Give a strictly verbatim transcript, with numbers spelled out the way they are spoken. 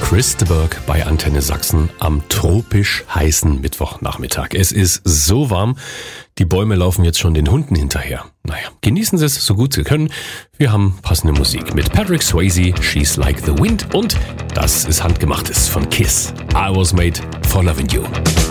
Chris de Burgh bei Antenne Sachsen am tropisch heißen Mittwochnachmittag. Es ist so warm, die Bäume laufen jetzt schon den Hunden hinterher. Naja, genießen Sie es so gut Sie können. Wir haben passende Musik mit Patrick Swayze, She's Like the Wind und das ist Handgemachtes von Kiss. I Was Made for Loving You.